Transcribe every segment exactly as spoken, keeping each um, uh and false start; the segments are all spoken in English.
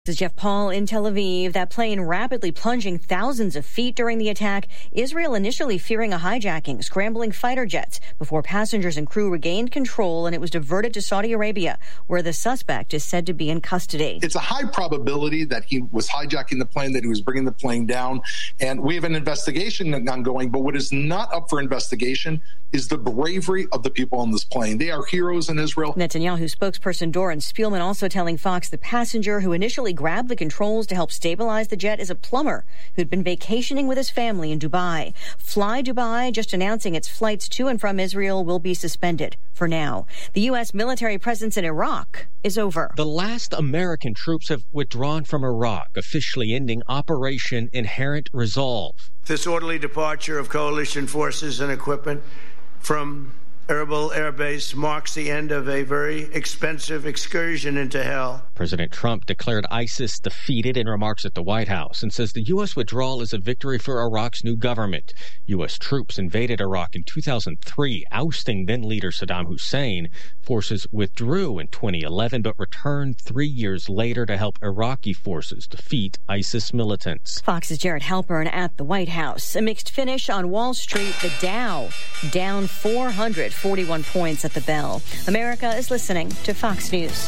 This is Jeff Paul in Tel Aviv. That plane rapidly plunging thousands of feet during the attack. Israel initially fearing a hijacking, scrambling fighter jets before passengers and crew regained control, and it was diverted to Saudi Arabia, where the suspect is said to be in custody. It's a high probability that he was hijacking the plane, that he was bringing the plane down, and we have an investigation ongoing. But what is not up for investigation is the bravery of the people on this plane. They are heroes in Israel. Netanyahu spokesperson Doron Spielman also telling Fox the passenger who initially grabbed the controls to help stabilize the jet is a plumber who'd been vacationing with his family in Dubai. Fly Dubai just announcing its flights to and from Israel will be suspended for now. The U S military presence in Iraq is over. The last American troops have withdrawn from Iraq, officially ending Operation Inherent Resolve. This orderly departure of coalition forces and equipment from Erbil Air Base marks the end of a very expensive excursion into hell. President Trump declared ISIS defeated in remarks at the White House and says the U S withdrawal is a victory for Iraq's new government. U S troops invaded Iraq in two thousand three, ousting then-leader Saddam Hussein. Forces withdrew in twenty eleven, but returned three years later to help Iraqi forces defeat ISIS militants. Fox's Jared Halpern at the White House. A mixed finish on Wall Street. The Dow down four hundred forty-one points at the bell. America is listening to Fox News.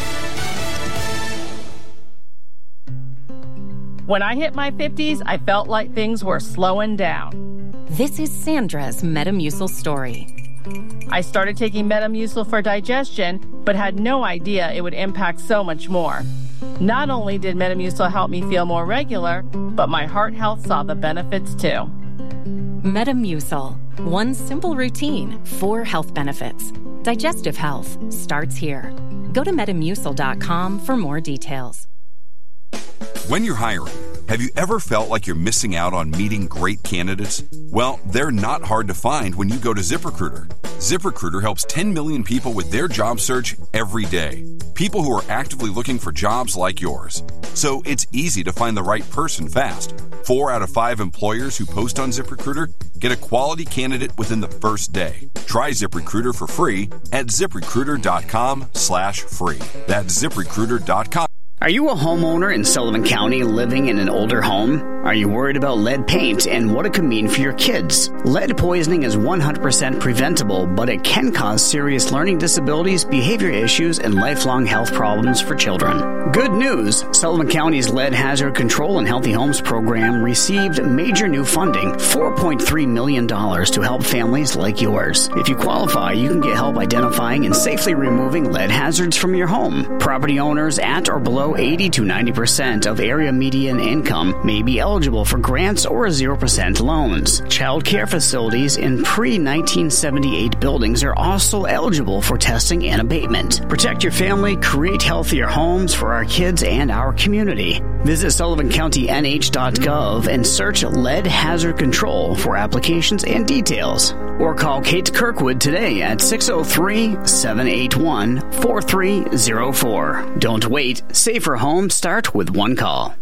When I hit my fifties, I felt like things were slowing down. This is Sandra's Metamucil story. I started taking Metamucil for digestion, but had no idea it would impact so much more. Not only did Metamucil help me feel more regular, but my heart health saw the benefits too. Metamucil. One simple routine, four health benefits. Digestive health starts here. Go to metamucil dot com for more details. When you're hiring, have you ever felt like you're missing out on meeting great candidates? Well, they're not hard to find when you go to ZipRecruiter. ZipRecruiter helps ten million people with their job search every day. People who are actively looking for jobs like yours. So it's easy to find the right person fast. Four out of five employers who post on ZipRecruiter get a quality candidate within the first day. Try ZipRecruiter for free at ZipRecruiter.com slash free. That's ZipRecruiter dot com. Are you a homeowner in Sullivan County living in an older home? Are you worried about lead paint and what it could mean for your kids? Lead poisoning is one hundred percent preventable, but it can cause serious learning disabilities, behavior issues, and lifelong health problems for children. Good news! Sullivan County's Lead Hazard Control and Healthy Homes program received major new funding, four point three million dollars, to help families like yours. If you qualify, you can get help identifying and safely removing lead hazards from your home. Property owners at or below eighty to ninety percent of area median income may be eligible for grants or zero percent loans. Child care facilities in pre nineteen seventy-eight buildings are also eligible for testing and abatement. Protect your family, create healthier homes for our kids and our community. Visit Sullivan County N H dot gov and search Lead Hazard Control for applications and details. Or call Kate Kirkwood today at six oh three, seven eight one, four three oh four. Don't wait. Safer homes start with one call.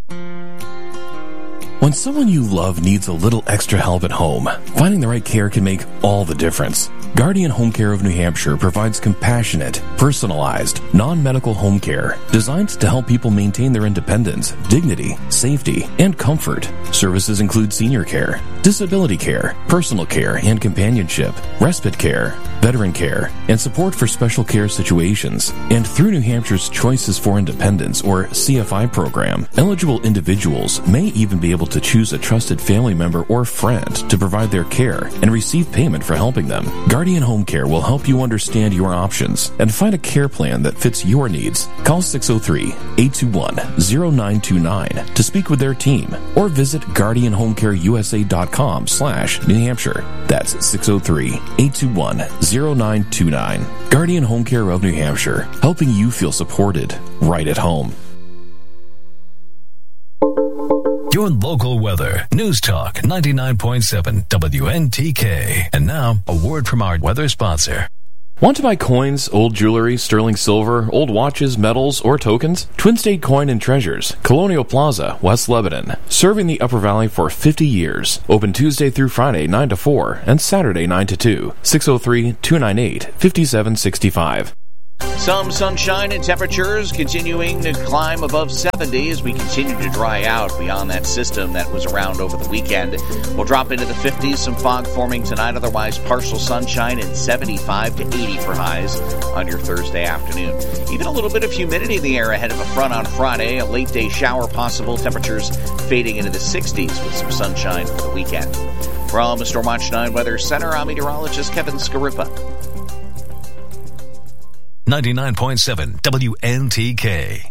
When someone you love needs a little extra help at home, finding the right care can make all the difference. Guardian Home Care of New Hampshire provides compassionate, personalized, non-medical home care designed to help people maintain their independence, dignity, safety, and comfort. Services include senior care, disability care, personal care and companionship, respite care, veteran care, and support for special care situations. And through New Hampshire's Choices for Independence, or C F I program, eligible individuals may even be able to choose a trusted family member or friend to provide their care and receive payment for helping them. Guardian Home Care will help you understand your options and find a care plan that fits your needs. Call six oh three, eight two one, oh nine two nine to speak with their team, or visit guardian home care u s a dot com slash New Hampshire. That's six oh three, eight two one, oh nine two nine. Guardian Home Care of New Hampshire, helping you feel supported right at home. Your local weather. News Talk ninety-nine point seven W N T K. And now, a word from our weather sponsor. Want to buy coins, old jewelry, sterling silver, old watches, medals, or tokens? Twin State Coin and Treasures, Colonial Plaza, West Lebanon. Serving the Upper Valley for fifty years. Open Tuesday through Friday, nine to four, and Saturday, nine to two. six oh three, two nine eight, five seven six five. Some sunshine and temperatures continuing to climb above seventy as we continue to dry out beyond that system that was around over the weekend. We'll drop into the fifties, some fog forming tonight, otherwise partial sunshine and seventy-five to eighty for highs on your Thursday afternoon. Even a little bit of humidity in the air ahead of a front on Friday, a late day shower possible, temperatures fading into the sixties with some sunshine for the weekend. From the Stormwatch nine Weather Center, I'm meteorologist Kevin Scarippa. ninety-nine point seven W N T K.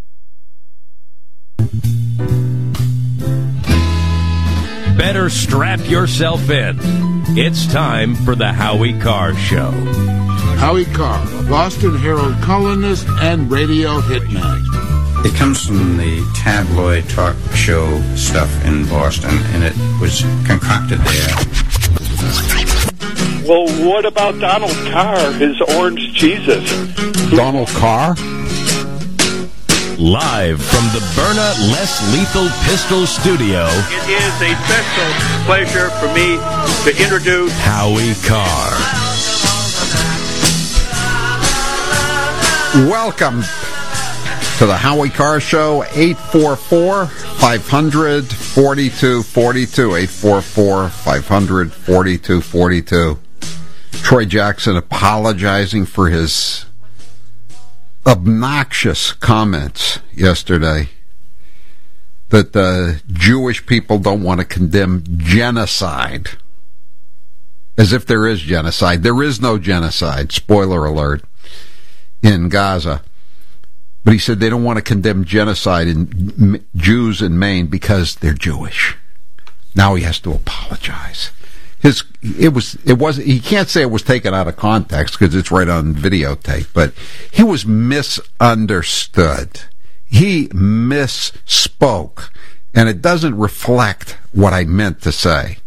Better strap yourself in. It's time for the Howie Carr Show. Howie Carr, a Boston Herald columnist and radio hitman. It comes from the tabloid talk show stuff in Boston, and it was concocted there. Well, what about Donald Carr, his orange Jesus? Donald Carr? Live from the Byrna Less Lethal Pistol Studio. It is a special pleasure for me to introduce Howie Carr. Welcome to the Howie Carr Show. Eight four four, five hundred, forty-two forty-two. eight four four, five hundred, forty-two forty-two. Troy Jackson apologizing for his obnoxious comments yesterday that the Jewish people don't want to condemn genocide. As if there is genocide. There is no genocide, spoiler alert, in Gaza. But he said they don't want to condemn genocide in Jews in Maine because they're Jewish. Now he has to apologize. His it was it was he can't say it was taken out of context because it's right on videotape, but he was misunderstood. He misspoke, and it doesn't reflect what I meant to say.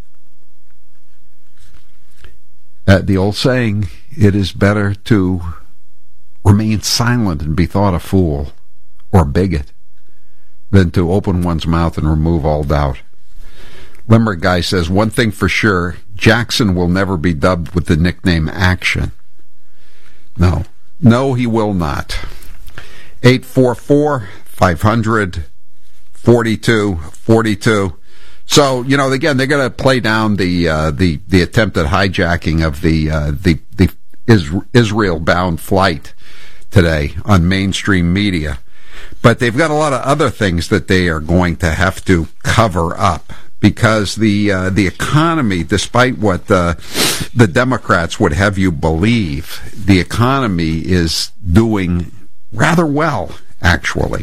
Uh, the old saying, it is better to remain silent and be thought a fool or a bigot than to open one's mouth and remove all doubt. Limerick Guy says, one thing for sure, Jackson will never be dubbed with the nickname Action. No. No, he will not. eight four four, five hundred, forty-two forty-two. So, you know, again, they're going to play down the uh, the the attempted hijacking of the uh, the the Israel-bound flight today on mainstream media. But they've got a lot of other things that they are going to have to cover up. Because the uh, the economy, despite what uh, the Democrats would have you believe, the economy is doing rather well, actually.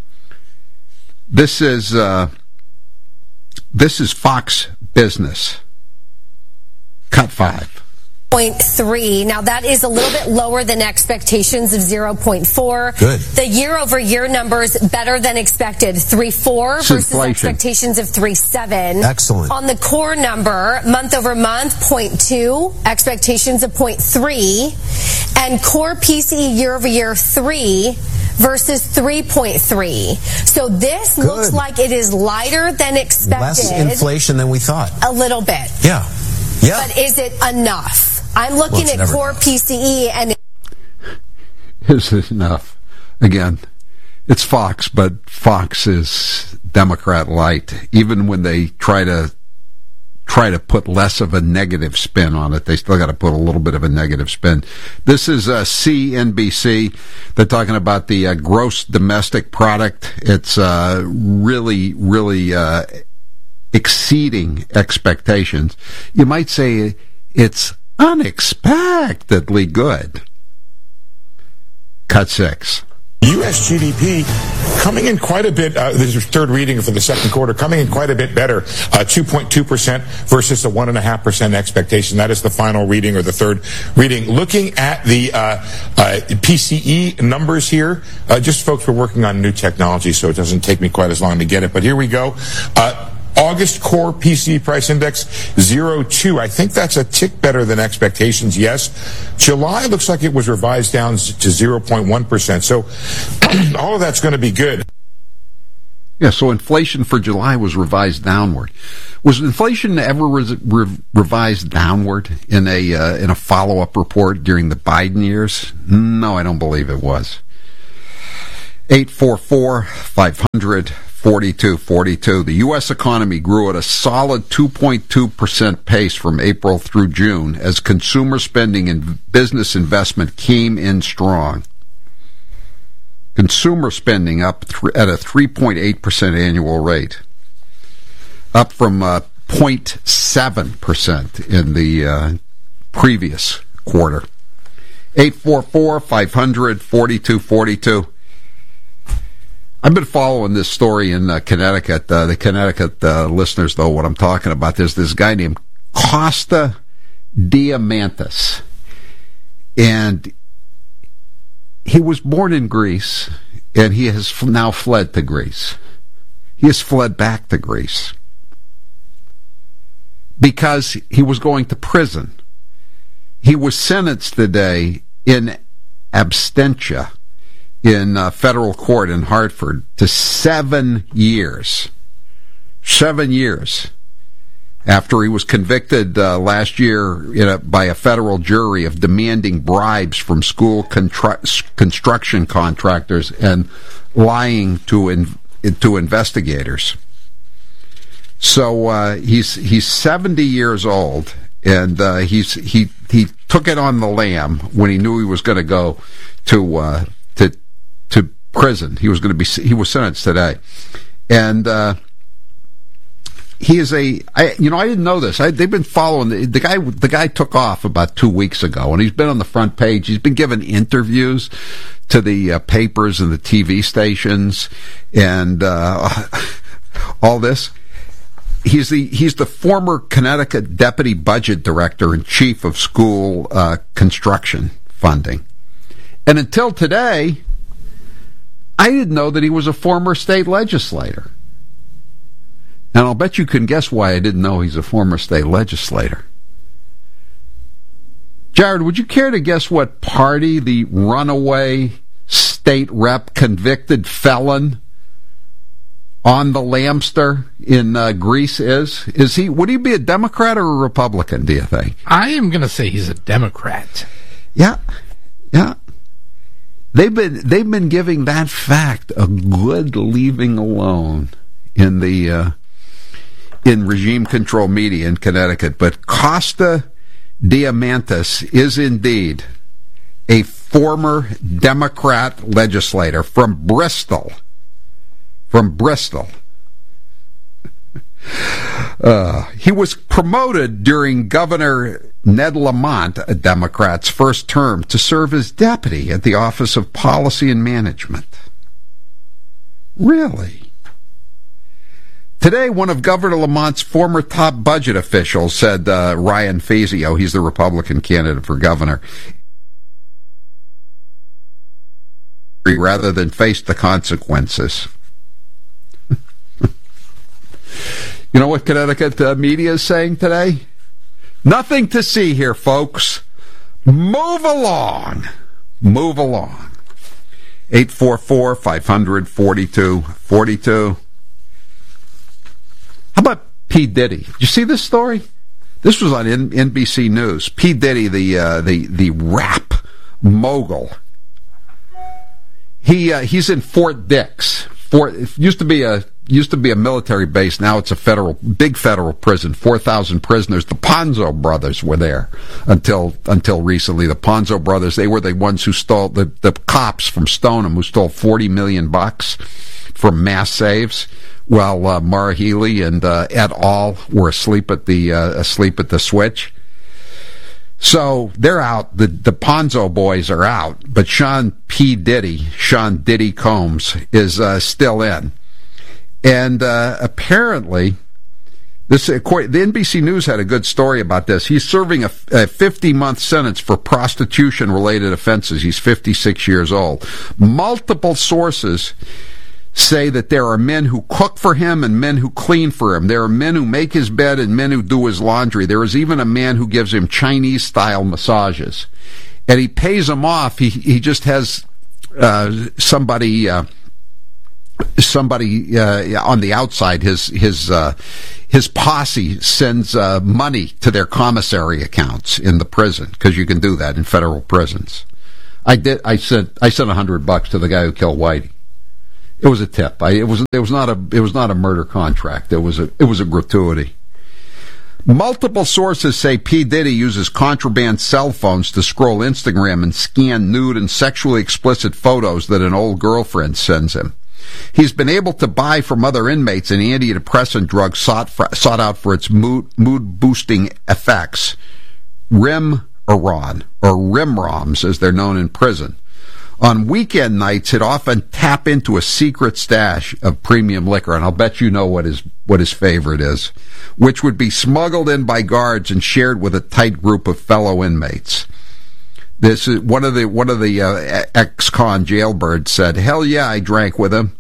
This is uh, this is Fox Business. Cut five. zero point three. Now, that is a little bit lower than expectations of zero point four. Good. The year-over-year numbers better than expected, three point four versus inflation. Expectations of three point seven. Excellent. On the core number, month-over-month, zero point two, expectations of zero point three, and core P C E year-over-year, three versus three point three. So this Good. looks like it is lighter than expected. Less inflation than we thought. A little bit. Yeah. Yeah. But is it enough? I'm looking well, at core P C E and... Is it enough? Again, it's Fox, but Fox is Democrat light. Even when they try to try to put less of a negative spin on it, they still got to put a little bit of a negative spin. This is uh, C N B C. They're talking about the uh, gross domestic product. It's uh, really, really uh, exceeding expectations. You might say it's unexpectedly good. Cut six. U S G D P coming in quite a bit, uh, this is third reading for the second quarter, coming in quite a bit better, uh, two point two percent versus the one point five percent expectation. That is the final reading or the third reading. Looking at the uh, uh, P C E numbers here, uh, just folks, we're working on new technology, so it doesn't take me quite as long to get it, but here we go. Uh, August core P C E price index, zero point two. I think that's a tick better than expectations, yes. July looks like it was revised down to zero point one percent. So all of that's going to be good. Yeah, so inflation for July was revised downward. Was inflation ever re- re- revised downward in a uh, in a follow-up report during the Biden years? No, I don't believe it was. eight four four, five hundred, forty-two forty-two. The U S economy grew at a solid two point two percent pace from April through June as consumer spending and business investment came in strong. Consumer spending up th- at a three point eight percent annual rate, up from uh, zero point seven percent in the uh, previous quarter. eight four four, five hundred, forty-two forty-two. I've been following this story in uh, Connecticut. Uh, the Connecticut uh, listeners know what I'm talking about. There's this guy named Costa Diamantis, and he was born in Greece, and he has now fled to Greece. He has fled back to Greece because he was going to prison. He was sentenced today in absentia in uh, federal court in Hartford to seven years. Seven years. After he was convicted uh, last year in a, by a federal jury of demanding bribes from school contra- construction contractors and lying to in, to investigators. So uh, he's he's seventy years old, and uh, he's he he took it on the lam when he knew he was going to go to uh, to to prison. He was going to be he was sentenced today, and. Uh, He is a, I, you know, I didn't know this. I, they've been following the, the guy. The guy took off about two weeks ago, and he's been on the front page. He's been giving interviews to the uh, papers and the T V stations, and uh, all this. He's the he's the former Connecticut Deputy Budget Director and Chief of School uh, Construction Funding, and until today, I didn't know that he was a former state legislator. And I'll bet you can guess why I didn't know he's a former state legislator. Jared, would you care to guess what party the runaway state rep convicted felon on the Lamster in uh, Greece is? Is he? Would he be a Democrat or a Republican, do you think? I am going to say he's a Democrat. Yeah, yeah. They've been they've been giving that fact a good leaving alone in the uh, in regime control media in Connecticut. But Costa Diamantis is indeed a former Democrat legislator from Bristol. From Bristol. Uh, he was promoted during Governor Ned Lamont, a Democrat's first term, to serve as deputy at the Office of Policy and Management. Really? Today, one of Governor Lamont's former top budget officials said, uh, Ryan Fazio, he's the Republican candidate for governor, rather than face the consequences. You know what Connecticut uh, media is saying today? Nothing to see here, folks. Move along. Move along. eight four four, five hundred, forty-two forty-two. How about P. Diddy? Did you see this story? This was on N B C News. P. Diddy, the uh, the the rap mogul. He uh, he's in Fort Dix. Fort it used to be a used to be a military base. Now it's a federal big federal prison. Four thousand prisoners. The Ponzo brothers were there until until recently. The Ponzo brothers, they were the ones who stole the the cops from Stoneham who stole forty million bucks from mass saves. While uh, Mara Healy and uh, et al. Were asleep at the uh, asleep at the switch. So they're out. The the Ponzo boys are out, but Sean P. Diddy, Sean Diddy Combs, is uh, still in, and uh, apparently, this the N B C News had a good story about this. He's serving a fifty-month sentence for prostitution-related offenses. He's fifty-six years old. Multiple sources say that there are men who cook for him and men who clean for him. There are men who make his bed and men who do his laundry. There is even a man who gives him Chinese-style massages. And he pays them off. He he just has uh, somebody uh, somebody uh, on the outside, his his uh, his posse sends uh, money to their commissary accounts in the prison, because you can do that in federal prisons. I did. I sent I sent a hundred bucks to the guy who killed Whitey. It was a tip. I, it was it was not a it was not a murder contract. It was a it was a gratuity. Multiple sources say P. Diddy uses contraband cell phones to scroll Instagram and scan nude and sexually explicit photos that an old girlfriend sends him. He's been able to buy from other inmates an antidepressant drug sought, for, sought out for its mood, mood-boosting effects, Remeron, or Rimroms, as they're known in prison. On weekend nights, he'd often tap into a secret stash of premium liquor, and I'll bet you know what his what his favorite is, which would be smuggled in by guards and shared with a tight group of fellow inmates. This is one of the one of the uh, ex-con jailbirds said, "Hell yeah, I drank with him.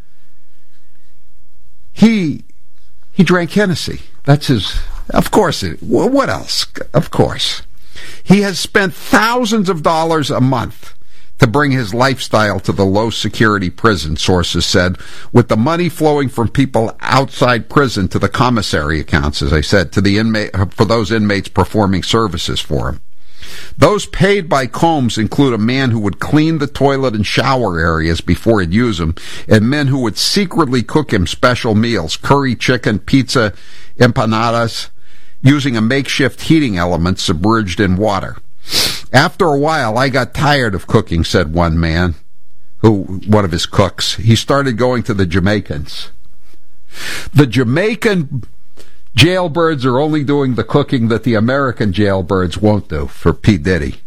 He he drank Hennessy. That's his. Of course. It, what else? Of course. He has spent thousands of dollars a month to bring his lifestyle to the low-security prison," sources said, with the money flowing from people outside prison to the commissary accounts, as I said, to the inmate for those inmates performing services for him. Those paid by Combs include a man who would clean the toilet and shower areas before he'd use them, and men who would secretly cook him special meals, curry chicken, pizza, empanadas, using a makeshift heating element submerged in water. "After a while, I got tired of cooking," said one man, who one of his cooks. He started going to the Jamaicans. The Jamaican jailbirds are only doing the cooking that the American jailbirds won't do for P. Diddy.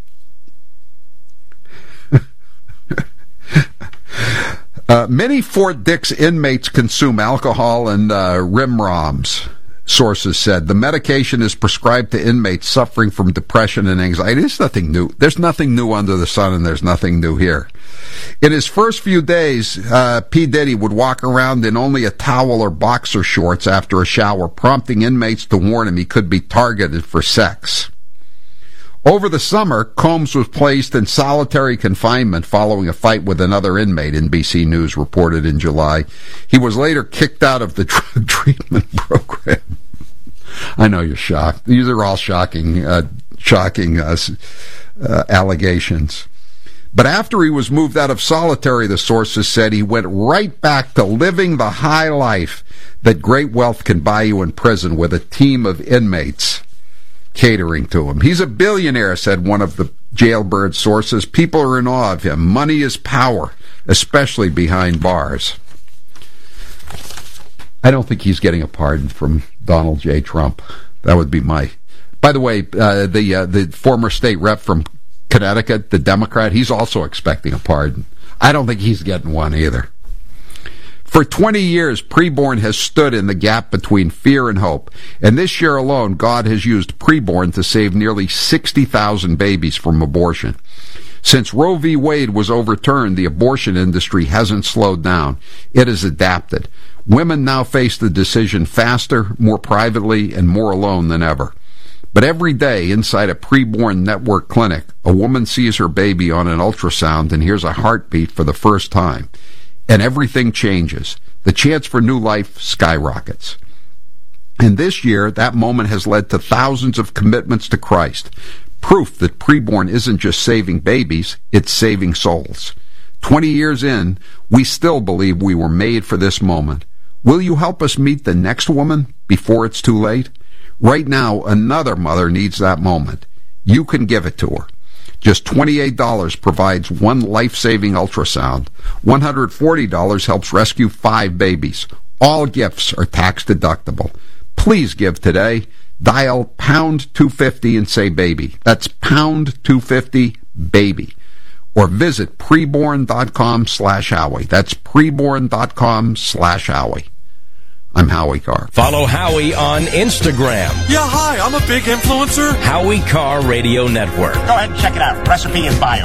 uh, many Fort Dix inmates consume alcohol and uh, Rimroms, sources said. The medication is prescribed to inmates suffering from depression and anxiety. There's nothing new. There's nothing new under the sun, and there's nothing new here. In his first few days, uh, P. Diddy would walk around in only a towel or boxer shorts after a shower, prompting inmates to warn him he could be targeted for sex. Over the summer, Combs was placed in solitary confinement following a fight with another inmate, N B C News reported in July. He was later kicked out of the drug treatment program. I know you're shocked. These are all shocking, uh, shocking uh, uh, allegations. But after he was moved out of solitary, the sources said, he went right back to living the high life that great wealth can buy you in prison, with a team of inmates catering to him. He's a billionaire, said one of the jailbird sources. People are in awe of him. Money is power, especially behind bars. I don't think he's getting a pardon from Donald J. Trump. That would be my... By the way, uh, the uh, the former state rep from Connecticut, the Democrat, he's also expecting a pardon. I don't think he's getting one either. For twenty years, Preborn has stood in the gap between fear and hope. And this year alone, God has used Preborn to save nearly sixty thousand babies from abortion. Since Roe v. Wade was overturned, the abortion industry hasn't slowed down. It has adapted. Women now face the decision faster, more privately, and more alone than ever. But every day inside a Preborn network clinic, a woman sees her baby on an ultrasound and hears a heartbeat for the first time. And everything changes. The chance for new life skyrockets. And this year, that moment has led to thousands of commitments to Christ. Proof that Preborn isn't just saving babies, it's saving souls. Twenty years in, we still believe we were made for this moment. Will you help us meet the next woman before it's too late? Right now, another mother needs that moment. You can give it to her. Just twenty-eight dollars provides one life-saving ultrasound. one hundred forty dollars helps rescue five babies. All gifts are tax-deductible. Please give today. Dial pound two fifty and say baby. That's pound two fifty baby. Or visit preborn.com slash Howie. That's preborn.com slash Howie. I'm Howie Carr. Follow Howie on Instagram. Yeah, hi, I'm a big influencer. Howie Carr Radio Network. Go ahead and check it out. Recipe in bio.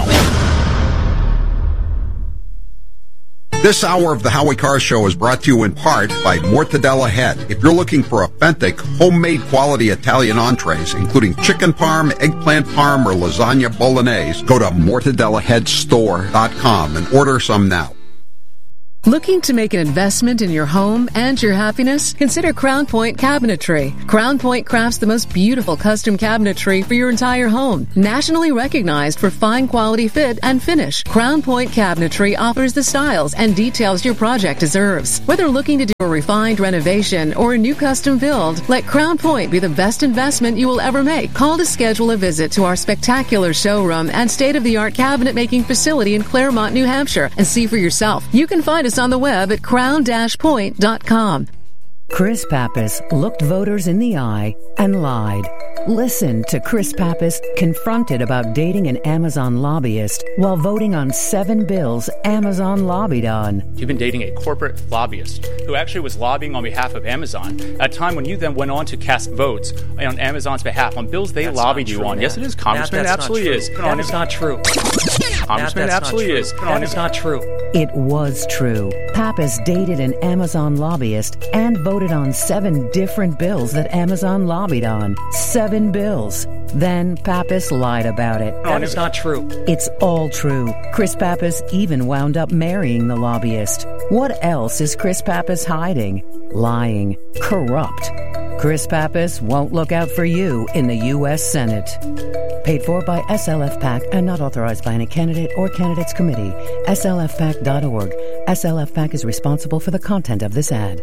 This hour of the Howie Carr Show is brought to you in part by Mortadella Head. If you're looking for authentic, homemade quality Italian entrees, including chicken parm, eggplant parm, or lasagna bolognese, go to mortadella head store dot com and order some now. Looking to make an investment in your home and your happiness? Consider Crown Point Cabinetry. Crown Point crafts the most beautiful custom cabinetry for your entire home. Nationally recognized for fine quality fit and finish, Crown Point Cabinetry offers the styles and details your project deserves. Whether looking to do a refined renovation or a new custom build, let Crown Point be the best investment you will ever make. Call to schedule a visit to our spectacular showroom and state-of-the-art cabinet making facility in Claremont, New Hampshire, and see for yourself. You can find us on the web at crown dash point dot com. Chris Pappas looked voters in the eye and lied. Listen to Chris Pappas confronted about dating an Amazon lobbyist while voting on seven bills Amazon lobbied on. You've been dating a corporate lobbyist who actually was lobbying on behalf of Amazon at a time when you then went on to cast votes on Amazon's behalf on bills they that's lobbied you true, on. Matt. Yes, it is. Congressman, Matt, absolutely not is. That is not true. Congressman, Matt, absolutely not is. That is not true. It was true. Pappas dated an Amazon lobbyist and voted on seven different bills that Amazon lobbied on. Seven bills. Then Pappas lied about it. That is not true. It's all true. Chris Pappas even wound up marrying the lobbyist. What else is Chris Pappas hiding? Lying. Corrupt. Chris Pappas won't look out for you in the U S Senate. Paid for by S L F PAC and not authorized by any candidate or candidates committee. S L F pac dot org. S L F PAC is responsible for the content of this ad.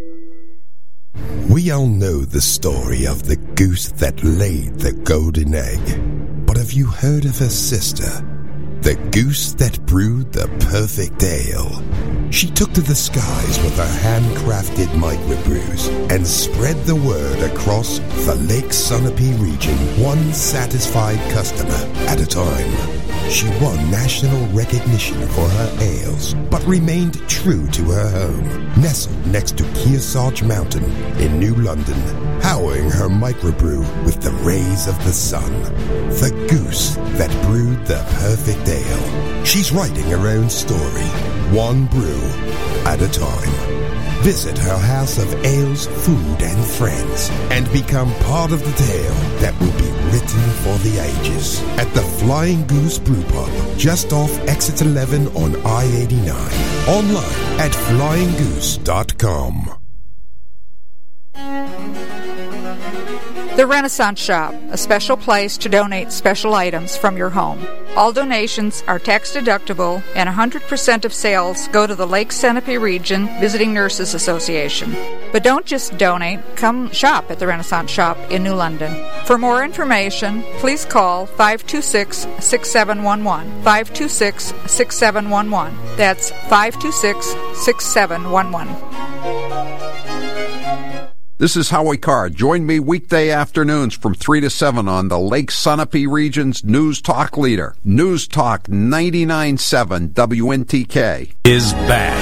We all know the story of the goose that laid the golden egg. But have you heard of her sister? The goose that brewed the perfect ale. She took to the skies with her handcrafted microbrews and spread the word across the Lake Sunapee region, one satisfied customer at a time. She won national recognition for her ales, but remained true to her home, nestled next to Kearsarge Mountain in New London, powering her microbrew with the rays of the sun. The goose that brewed the perfect ale. She's writing her own story, one brew at a time. Visit her house of ales, food, and friends, and become part of the tale that will be written for the ages at the Flying Goose Brew Pub, just off Exit eleven on I eighty-nine. Online at flying goose dot com. The Renaissance Shop, a special place to donate special items from your home. All donations are tax deductible and one hundred percent of sales go to the Lake Sunapee Region Visiting Nurses Association. But don't just donate, come shop at the Renaissance Shop in New London. For more information, please call five two six, six seven one one, five two six, six seven one one. That's five two six, six seven one one. This is Howie Carr. Join me weekday afternoons from three to seven on the Lake Sunapee Region's News Talk leader. News Talk ninety-nine point seven W N T K is back.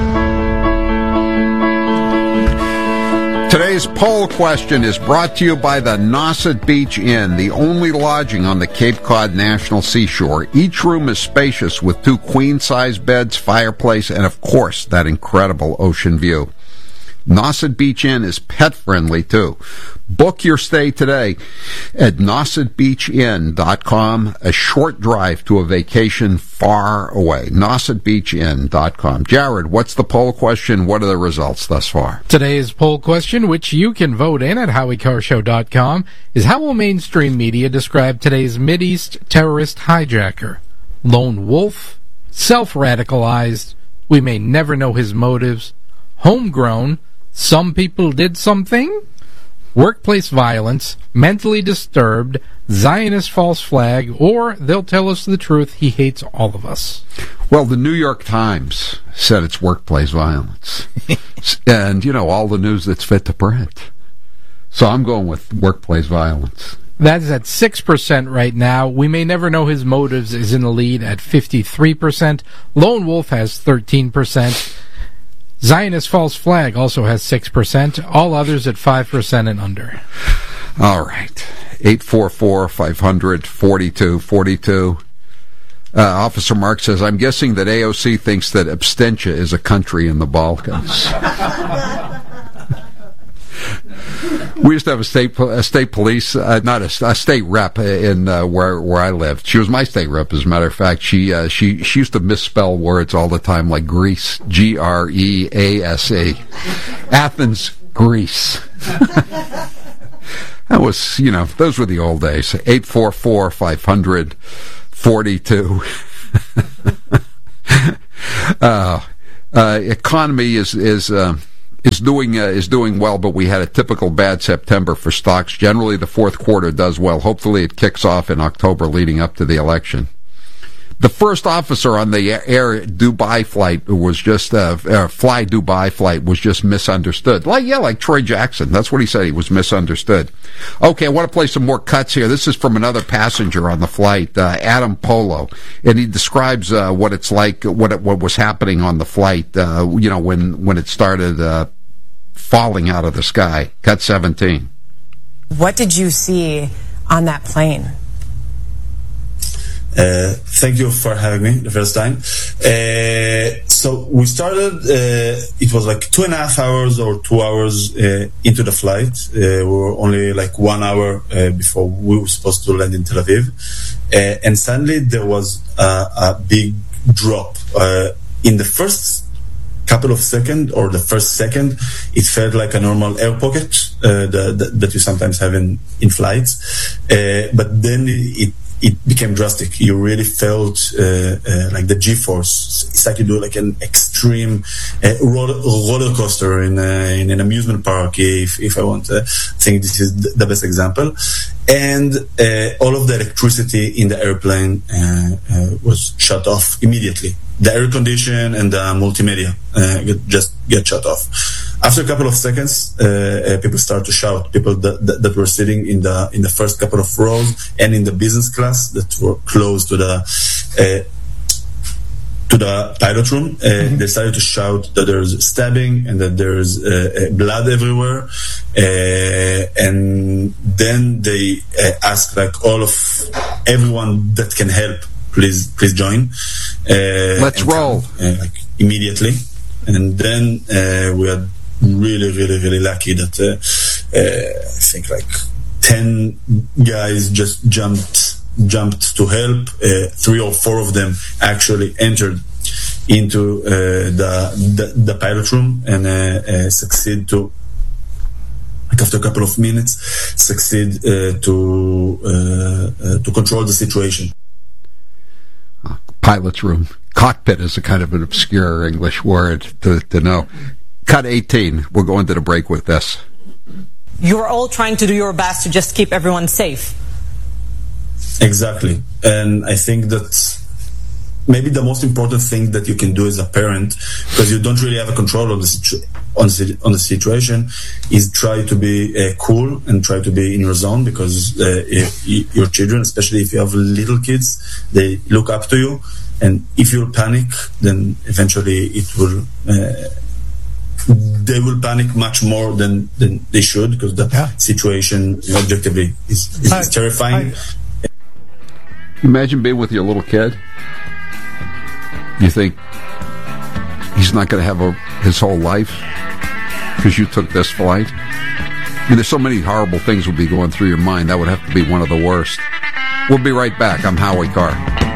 Today's poll question is brought to you by the Nauset Beach Inn, the only lodging on the Cape Cod National Seashore. Each room is spacious with two queen-size beds, fireplace, and of course, that incredible ocean view. Nauset Beach Inn is pet-friendly, too. Book your stay today at nauset beach inn dot com, a short drive to a vacation far away. nauset beach inn dot com. Jared, what's the poll question? What are the results thus far? Today's poll question, which you can vote in at howie carr show dot com, is how will mainstream media describe today's Mideast terrorist hijacker? Lone wolf? Self-radicalized? We may never know his motives? Homegrown? Some people did something? Workplace violence, mentally disturbed, Zionist false flag, or they'll tell us the truth, he hates all of us. Well, the New York Times said it's workplace violence. And, you know, all the news that's fit to print. So I'm going with workplace violence. That's at six percent right now. We may never know his motives is in the lead at fifty-three percent. Lone Wolf has thirteen percent. Zionist false flag also has six percent. All others at five percent and under. All right. eight four four, five hundred, forty-two forty-two. Uh, Officer Mark says, I'm guessing that A O C thinks that Abstentia is a country in the Balkans. We used to have a state a state police, uh, not a, a state rep in uh, where where I lived. She was my state rep, as a matter of fact. She uh, she she used to misspell words all the time, like Greece, G R E A S E, Athens, Greece. That was, you know, those were the old days. Eight four four five hundred forty-two. uh, uh, economy is is. Uh, is doing uh, is doing well, but we had a typical bad September for stocks. Generally, the fourth quarter does well. Hopefully, it kicks off in October leading up to the election. The first officer on the Air Dubai flight was just uh, uh, Fly Dubai flight was just misunderstood. Like yeah, like Troy Jackson. That's what he said. He was misunderstood. Okay, I want to play some more cuts here. This is from another passenger on the flight, uh, Adam Polo, and he describes uh, what it's like, what it, what was happening on the flight. Uh, you know, when when it started uh, falling out of the sky. Cut seventeen. What did you see on that plane? Uh, thank you for having me the first time. Uh, so we started, uh, it was like two and a half hours or two hours uh, into the flight. Uh, we were only like one hour uh, before we were supposed to land in Tel Aviv. Uh, and suddenly there was a, a big drop. Uh, in the first couple of seconds or the first second, it felt like a normal air pocket uh, the, the, that you sometimes have in, in flights. Uh, but then it it became drastic. You really felt uh, uh, like the G-force. It's like you do like an extreme uh, roller, roller coaster in, uh, in an amusement park, if if I want to think this is the best example. And uh, all of the electricity in the airplane uh, uh, was shut off immediately. The air condition and the multimedia uh, get, just get shut off. After a couple of seconds, uh, uh, people start to shout. People that, that, that were sitting in the in the first couple of rows and in the business class that were close to the uh, to the pilot room, uh, mm-hmm. they started to shout that there's stabbing and that there's uh, uh, blood everywhere. Uh, and then they uh, asked like all of everyone that can help, please please join. Uh, Let's roll come, uh, like immediately. And then uh, we had really, really, really lucky that uh, uh, I think like ten guys just jumped jumped to help. Uh, three or four of them actually entered into uh, the, the the pilot room and uh, uh, succeed to, like after a couple of minutes, succeed uh, to uh, uh, to control the situation. Uh, pilot's room. Cockpit is a kind of an obscure English word to, to know. Cut eighteen. We're going to the break with this. You are all trying to do your best to just keep everyone safe. Exactly. And I think that maybe the most important thing that you can do as a parent, because you don't really have a control on the, situ- on the, on the situation, is try to be uh, cool and try to be in your zone, because uh, if your children, especially if you have little kids, they look up to you. And if you panic, then eventually it will. Uh, they will panic much more than, than they should, because the yeah. situation objectively is, is, I, is terrifying. I, imagine being with your little kid. You think he's not going to have a, his whole life because you took this flight? I mean, there's so many horrible things would be going through your mind. That would have to be one of the worst. We'll be right back. I'm Howie Carr.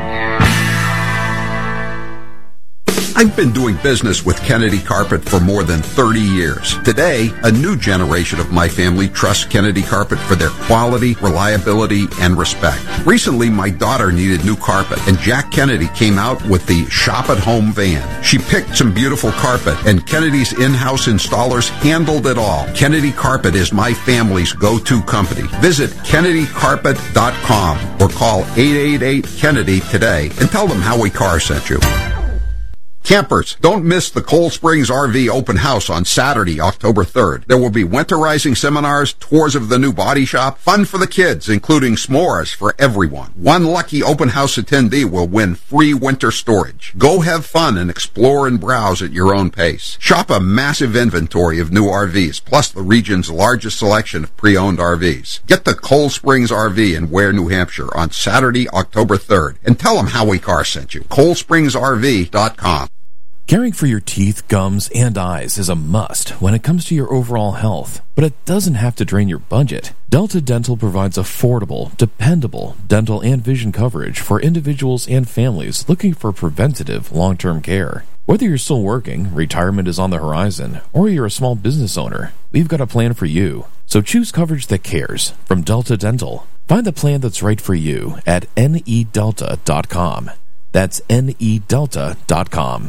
I've been doing business with Kennedy Carpet for more than thirty years. Today, a new generation of my family trusts Kennedy Carpet for their quality, reliability, and respect. Recently, my daughter needed new carpet, and Jack Kennedy came out with the Shop at Home van. She picked some beautiful carpet, and Kennedy's in-house installers handled it all. Kennedy Carpet is my family's go-to company. Visit Kennedy Carpet dot com or call eight eight eight Kennedy today and tell them Howie Carr sent you. Campers, don't miss the Cold Springs R V Open House on Saturday, October third. There will be winterizing seminars, tours of the new body shop, fun for the kids, including s'mores for everyone. One lucky open house attendee will win free winter storage. Go have fun and explore and browse at your own pace. Shop a massive inventory of new R Vs, plus the region's largest selection of pre-owned R Vs. Get the Cold Springs R V in Ware, New Hampshire on Saturday, October third, and tell them Howie Carr sent you. Cold Springs R V dot com. Caring for your teeth, gums, and eyes is a must when it comes to your overall health, but it doesn't have to drain your budget. Delta Dental provides affordable, dependable dental and vision coverage for individuals and families looking for preventative long-term care. Whether you're still working, retirement is on the horizon, or you're a small business owner, we've got a plan for you. So choose coverage that cares from Delta Dental. Find the plan that's right for you at N E delta dot com. That's N E delta dot com.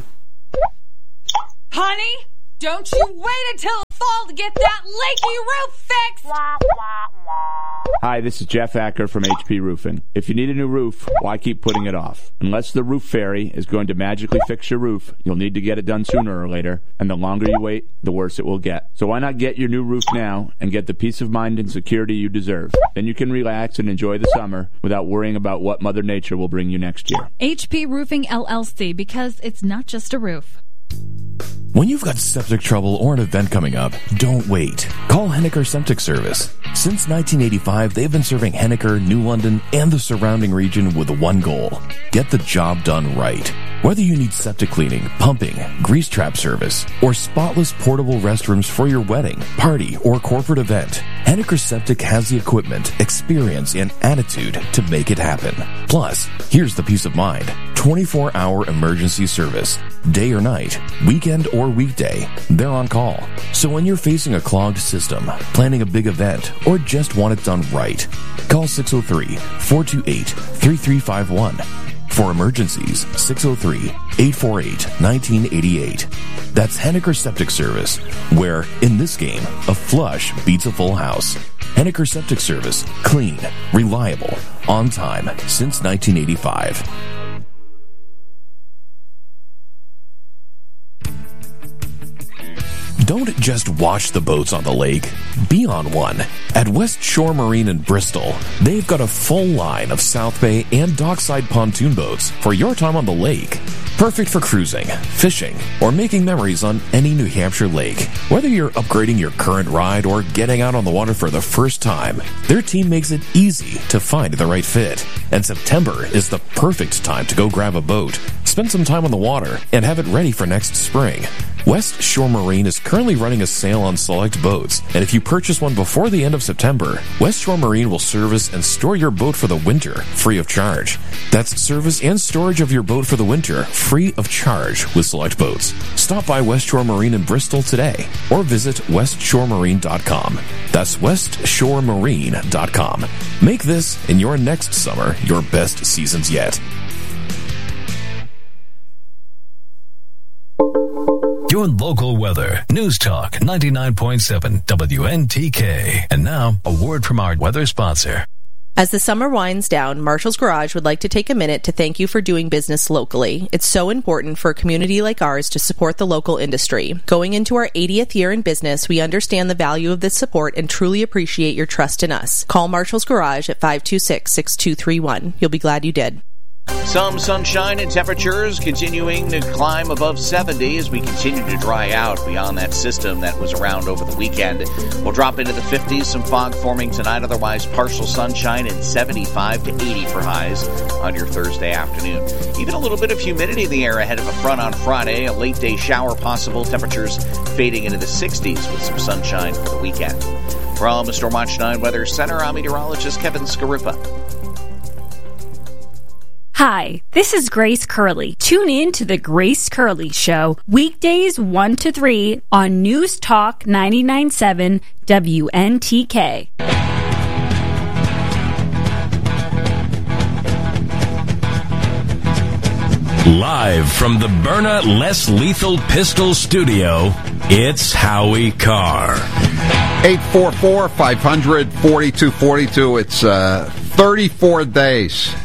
Honey, don't you wait until fall to get that leaky roof fixed! Hi, this is Jeff Acker from H P Roofing. If you need a new roof, why keep putting it off? Unless the roof fairy is going to magically fix your roof, you'll need to get it done sooner or later, and the longer you wait, the worse it will get. So why not get your new roof now and get the peace of mind and security you deserve? Then you can relax and enjoy the summer without worrying about what Mother Nature will bring you next year. H P Roofing L L C, because it's not just a roof. When you've got septic trouble or an event coming up, don't wait. Call Henniker Septic Service. Since nineteen eighty-five, they've been serving Henniker, New London, and the surrounding region with one goal: get the job done right. Whether you need septic cleaning, pumping, grease trap service, or spotless portable restrooms for your wedding, party, or corporate event, Henniker Septic has the equipment, experience, and attitude to make it happen. Plus, here's the peace of mind: twenty-four hour emergency service. Day or night, weekend or weekday, they're on call. So when you're facing a clogged system, planning a big event, or just want it done right, call six oh three, four two eight, three three five one. For emergencies, six oh three, eight four eight, one nine eight eight. That's Henniker Septic Service, where, in this game, a flush beats a full house. Henniker Septic Service, clean, reliable, on time, since nineteen eighty-five. Don't just watch the boats on the lake. Be on one. At West Shore Marine in Bristol, they've got a full line of South Bay and dockside pontoon boats for your time on the lake. Perfect for cruising, fishing, or making memories on any New Hampshire lake. Whether you're upgrading your current ride or getting out on the water for the first time, their team makes it easy to find the right fit. And September is the perfect time to go grab a boat, spend some time on the water, and have it ready for next spring. West Shore Marine is currently running a sale on select boats, and if you purchase one before the end of September, West Shore Marine will service and store your boat for the winter, free of charge. That's service and storage of your boat for the winter, free of charge with select boats. Stop by West Shore Marine in Bristol today, or visit west shore marine dot com. That's west shore marine dot com. Make this and your next summer your best seasons yet. Your local weather. News Talk ninety-nine point seven W N T K. And now, a word from our weather sponsor. As the summer winds down, Marshall's Garage would like to take a minute to thank you for doing business locally. It's so important for a community like ours to support the local industry. Going into our eightieth year in business, we understand the value of this support and truly appreciate your trust in us. Call Marshall's Garage at five two six, six two three one. You'll be glad you did. Some sunshine and temperatures continuing to climb above seventy as we continue to dry out beyond that system that was around over the weekend. We'll drop into the fifties, some fog forming tonight, otherwise partial sunshine and seventy-five to eighty for highs on your Thursday afternoon. Even a little bit of humidity in the air ahead of a front on Friday, a late day shower possible, temperatures fading into the sixties with some sunshine for the weekend. From the Stormwatch nine Weather Center, I'm meteorologist Kevin Scarippa. Hi, this is Grace Curley. Tune in to the Grace Curley Show, weekdays one to three on News Talk ninety-nine point seven W N T K. Live from the Byrna Less Lethal Pistol Studio, it's Howie Carr. eight four four, five hundred, forty-two forty-two. It's uh, thirty-four days.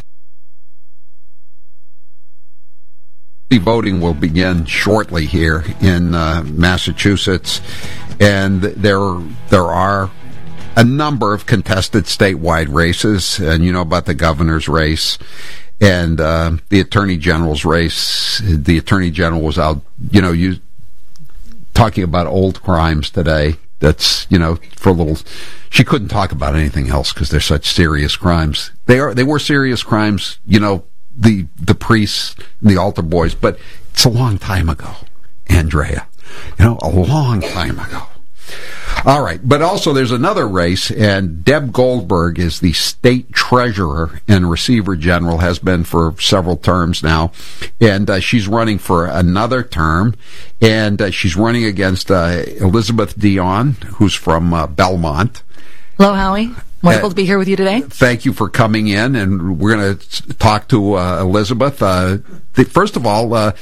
The voting will begin shortly here in uh, Massachusetts, and there there are a number of contested statewide races, and you know about the governor's race and uh, the attorney general's race. The attorney general was out, you know, you talking about old crimes today. That's, you know, for a little. She couldn't talk about anything else because they're such serious crimes. They are. They were serious crimes, you know. The the priests, the altar boys, but it's a long time ago. Andrea. You know, a long time ago. All right, but also there's another race, and Deb Goldberg is the state treasurer and receiver general, has been for several terms now, and uh, she's running for another term, and uh, she's running against uh, Elizabeth Dion, who's from uh, Belmont. Hello, Howie. Wonderful Uh, to be here with you today. Thank you for coming in, and we're going to talk to uh, Elizabeth. Uh, the, first of all, uh,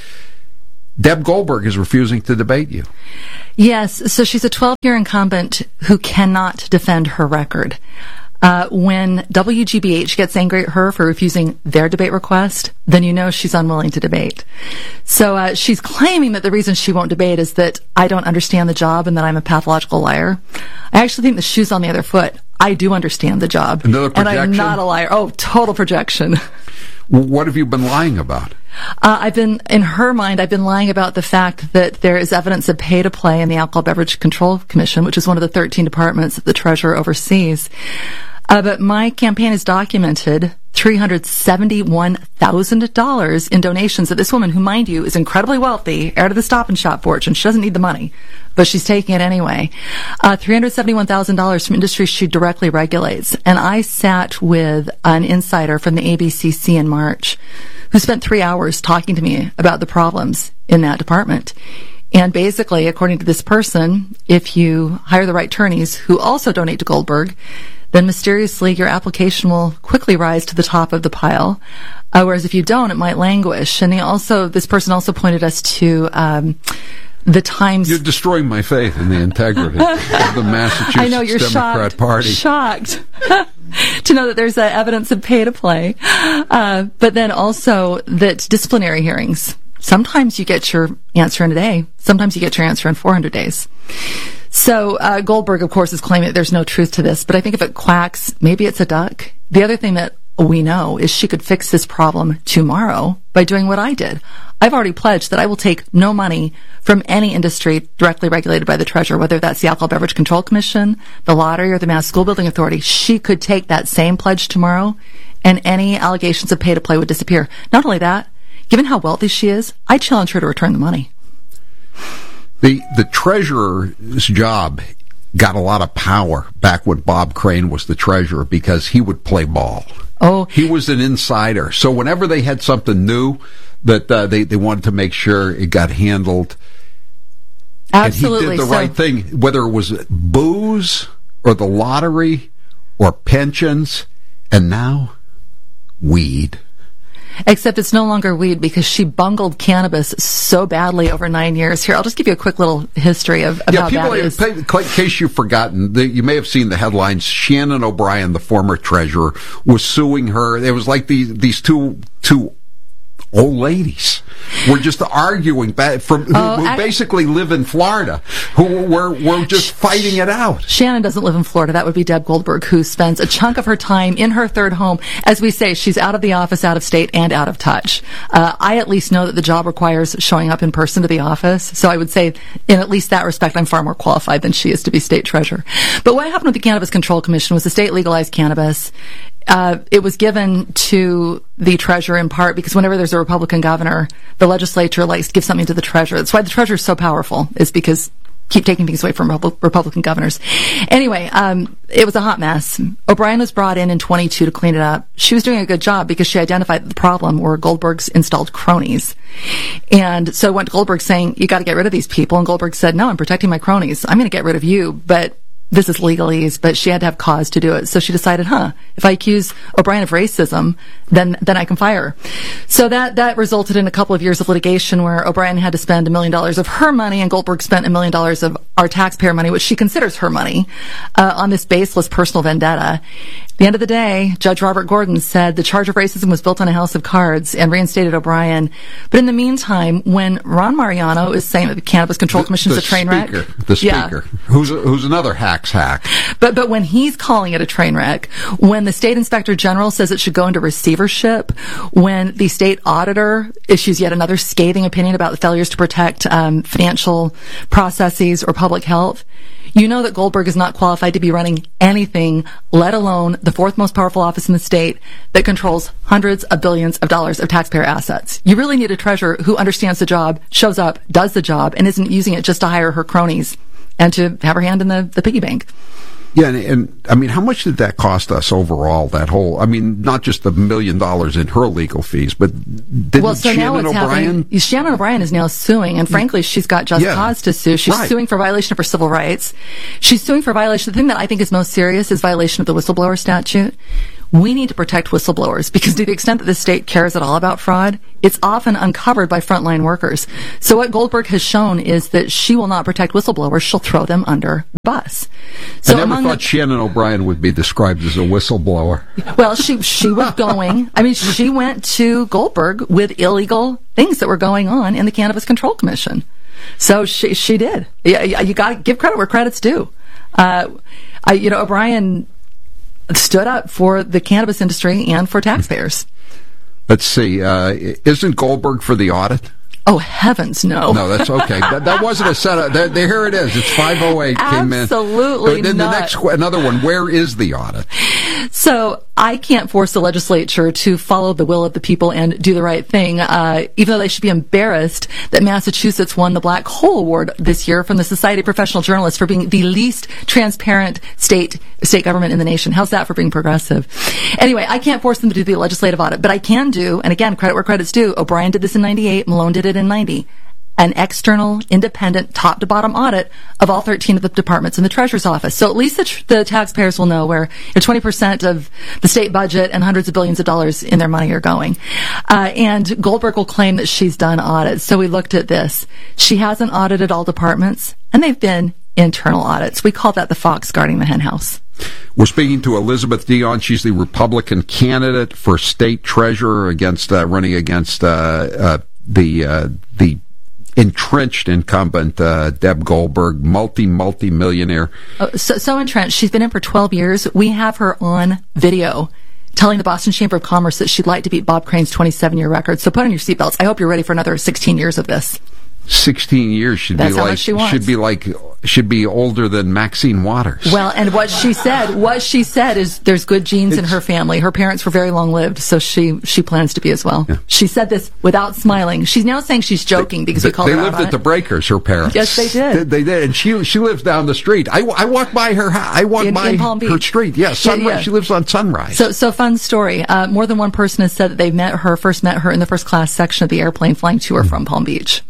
Deb Goldberg is refusing to debate you. Yes, so she's a twelve-year incumbent who cannot defend her record. Uh, when W G B H gets angry at her for refusing their debate request, then you know she's unwilling to debate. So uh, she's claiming that the reason she won't debate is that I don't understand the job and that I'm a pathological liar. I actually think the shoe's on the other foot. I do understand the job. Another projection? And I'm not a liar. Oh, total projection. What have you been lying about? Uh, I've been, in her mind, I've been lying about the fact that there is evidence of pay to play in the Alcohol Beverage Control Commission, which is one of the thirteen departments that the treasurer oversees. Uh, but my campaign has documented three hundred seventy-one thousand dollars in donations that this woman, who, mind you, is incredibly wealthy, heir to the Stop and Shop fortune. She doesn't need the money, but she's taking it anyway. Uh, three hundred seventy-one thousand dollars from industries she directly regulates. And I sat with an insider from the A B C C in March who spent three hours talking to me about the problems in that department. And basically, according to this person, if you hire the right attorneys who also donate to Goldberg, then mysteriously your application will quickly rise to the top of the pile. Uh, whereas if you don't, it might languish. And they also, this person also pointed us to um, the Times. You're destroying my faith in the integrity of the Massachusetts I know, you're Democrat shocked, Party. Shocked to know that there's uh, evidence of pay to play. Uh, but then also that disciplinary hearings, sometimes you get your answer in a day. Sometimes you get your answer in four hundred days. So uh, Goldberg, of course, is claiming that there's no truth to this. But I think if it quacks, maybe it's a duck. The other thing that we know is she could fix this problem tomorrow by doing what I did. I've already pledged that I will take no money from any industry directly regulated by the treasurer, whether that's the Alcohol Beverage Control Commission, the lottery, or the Mass School Building Authority. She could take that same pledge tomorrow, and any allegations of pay to play would disappear. Not only that, given how wealthy she is, I challenge her to return the money. The the treasurer's job got a lot of power back when Bob Crane was the treasurer because he would play ball. Oh, he was an insider. So whenever they had something new that uh, they they wanted to make sure it got handled, absolutely, and he did the so, right thing, whether it was booze or the lottery or pensions, and now weed. Except it's no longer weed because she bungled cannabis so badly over nine years. Here, I'll just give you a quick little history of, of yeah, how people, bad it is. In case you've forgotten, the, you may have seen the headlines. Shannon O'Brien, the former treasurer, was suing her. It was like these these two two old ladies were just arguing back from who, oh, who I, basically live in Florida, who were were just fighting it out. Shannon doesn't live in Florida. That would be Deb Goldberg, who spends a chunk of her time in her third home. As we say, she's out of the office, out of state, and out of touch. Uh, I at least know that the job requires showing up in person to the office. So I would say, in at least that respect, I'm far more qualified than she is to be state treasurer. But what happened with the Cannabis Control Commission was the state legalized cannabis. Uh, it was given to the treasurer in part because whenever there's a Republican governor, the legislature likes to give something to the treasurer. That's why the treasurer is so powerful, is because keep taking things away from Republican governors. Anyway, um, it was a hot mess. O'Brien was brought in in twenty-two to clean it up. She was doing a good job because she identified the problem were Goldberg's installed cronies. And so went to Goldberg saying, you got to get rid of these people. And Goldberg said, no, I'm protecting my cronies. I'm going to get rid of you, but this is legalese, but she had to have cause to do it. So she decided, huh, if I accuse O'Brien of racism, then then I can fire her. So that, that resulted in a couple of years of litigation where O'Brien had to spend a million dollars of her money and Goldberg spent a million dollars of our taxpayer money, which she considers her money, uh, on this baseless personal vendetta. At the end of the day, Judge Robert Gordon said the charge of racism was built on a house of cards and reinstated O'Brien. But in the meantime, when Ron Mariano is saying that the Cannabis Control Commission is a train speaker, wreck. The speaker, yeah. who's, who's another hack's hack. But but when he's calling it a train wreck, when the state inspector general says it should go into receivership, when the state auditor issues yet another scathing opinion about the failures to protect um, financial processes or public health, you know that Goldberg is not qualified to be running anything, let alone the fourth most powerful office in the state that controls hundreds of billions of dollars of taxpayer assets. You really need a treasurer who understands the job, shows up, does the job, and isn't using it just to hire her cronies and to have her hand in the, the piggy bank. Yeah, and, and I mean, how much did that cost us overall? That whole, I mean, not just the million dollars in her legal fees, but didn't well, so Shannon now what's O'Brien? happening, Shannon O'Brien is now suing, and frankly, she's got just Yeah. cause to sue. She's Right. suing for violation of her civil rights. She's suing for violation. The thing that I think is most serious is violation of the whistleblower statute. We need to protect whistleblowers because to the extent that the state cares at all about fraud, it's often uncovered by frontline workers. So what Goldberg has shown is that she will not protect whistleblowers. She'll throw them under the bus. So I never among thought the, Shannon O'Brien would be described as a whistleblower. well, she she was going. I mean, she went to Goldberg with illegal things that were going on in the Cannabis Control Commission. So she she did. Yeah, you got to give credit where credit's due. Uh, I, you know, O'Brien stood up for the cannabis industry and for taxpayers. Let's see. Uh, isn't Goldberg for the audit? Oh, heavens, no. No, that's okay. that, that wasn't a setup. There, there, here it is. It's five oh eight came in. Absolutely Then not. the next, another one. Where is the audit? So I can't force the legislature to follow the will of the people and do the right thing, uh, even though they should be embarrassed that Massachusetts won the Black Hole Award this year from the Society of Professional Journalists for being the least transparent state state government in the nation. How's that for being progressive? Anyway, I can't force them to do the legislative audit, but I can do, and again, credit where credit's due, O'Brien did this in ninety-eight, Malone did it in ninety. An external, independent, top-to-bottom audit of all thirteen of the departments in the Treasurer's Office. So at least the, tr- the taxpayers will know where you know, twenty percent of the state budget and hundreds of billions of dollars in their money are going. Uh, and Goldberg will claim that she's done audits. So we looked at this. She hasn't audited all departments, and they've been internal audits. We call that the fox guarding the hen house. We're speaking to Elizabeth Dion. She's the Republican candidate for state treasurer against uh, running against uh, uh, the uh, the entrenched incumbent uh, Deb Goldberg, multi multi millionaire. Oh, so, so entrenched. She's been in for twelve years. We have her on video telling the Boston Chamber of Commerce that she'd like to beat Bob Crane's twenty-seven year record. So put on your seatbelts. I hope you're ready for another sixteen years of this. Sixteen years should That's be how like much she wants. should be like should be older than Maxine Waters. Well, and what she said, what she said is there's good genes it's, in her family. Her parents were very long lived, so she she plans to be as well. Yeah. She said this without smiling. She's now saying she's joking because they, we called they her lived out on at the it. Breakers. Her parents. Yes, they did. They, they did, and she she lives down the street. I, I walk by her. I walk in, by in Palm Beach. her street. Yeah, Sunrise. Yeah, yeah. She lives on Sunrise. So so fun story. Uh, more than one person has said that they met her first met her in the first class section of the airplane flying to or from Palm Beach.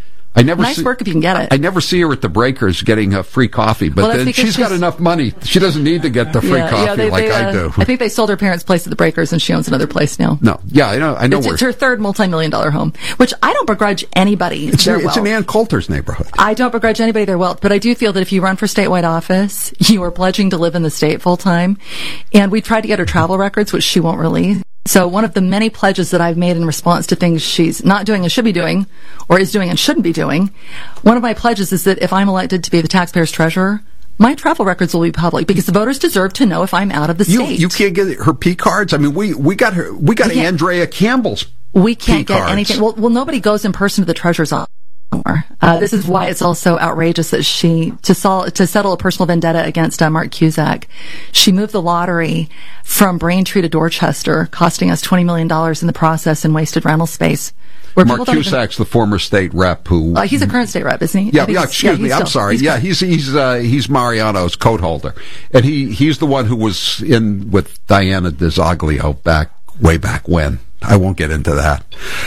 I never nice see, work if you can get it. I never see her at the Breakers getting a free coffee, but well, then she's, she's got enough money. She doesn't need to get the free yeah, coffee yeah, they, like they, uh, I do. I think they sold her parents' place at the Breakers, and she owns another place now. No, yeah, I know. I know. It's, where it's her third multi-million dollar home, which I don't begrudge anybody it's, their it's wealth. in Ann Coulter's neighborhood. I don't begrudge anybody their wealth, but I do feel that if you run for statewide office, you are pledging to live in the state full time. And we tried to get her travel records, which she won't release. So one of the many pledges that I've made in response to things she's not doing and should be doing, or is doing and shouldn't be doing, one of my pledges is that if I'm elected to be the taxpayer's treasurer, my travel records will be public because the voters deserve to know if I'm out of the You, state. you can't get her P cards. I mean, we, we got her. We got We Andrea Campbell's. We can't P get cards. anything. Well, well, nobody goes in person to the treasurer's office anymore. Uh, this is why it's also outrageous that she, to, sol- to settle a personal vendetta against uh, Mark Cusack, she moved the lottery from Braintree to Dorchester, costing us twenty million dollars in the process and wasted rental space. Where Mark people don't even- Cusack's the former state rep who. Uh, he's a current state rep, isn't he? I Yeah, think yeah. he's- Excuse yeah, me. he's I'm still- sorry. he's yeah, current. he's he's uh, he's Mariano's coat holder, and he he's the one who was in with Diana DiZoglio back way back when. I won't get into that,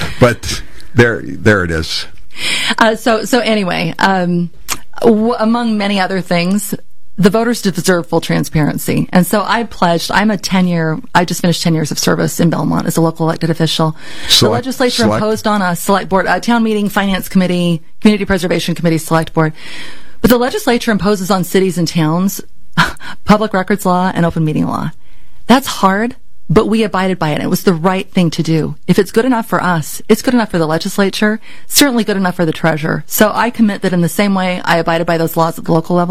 but there there it is. Uh, so, so anyway, um, w- among many other things, the voters deserve full transparency. And so I pledged, I'm a ten year, I just finished ten years of service in Belmont as a local elected official. Select, the legislature select. imposed on a select board, a town meeting, finance committee, community preservation committee, select board. But the legislature imposes on cities and towns public records law and open meeting law. That's hard. But we abided by it. And it was the right thing to do. If it's good enough for us, it's good enough for the legislature, certainly good enough for the treasurer. So I commit that in the same way I abided by those laws at the local level,